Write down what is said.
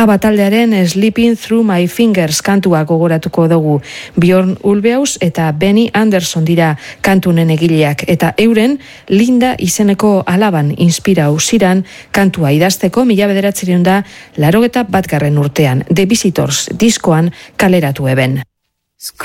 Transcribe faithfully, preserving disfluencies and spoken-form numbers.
ABBA taldearen Sleeping Through My Fingers kantua gogoratuko dugu. Bjorn Ulvaeus eta Benny Anderson dira kantunen egileak, eta euren Linda izeneko alaban inspirau ziran kantua idazteko mila bederatziehun da laurogeta batgarren urtean The Visitors diskoan kaleratu eben.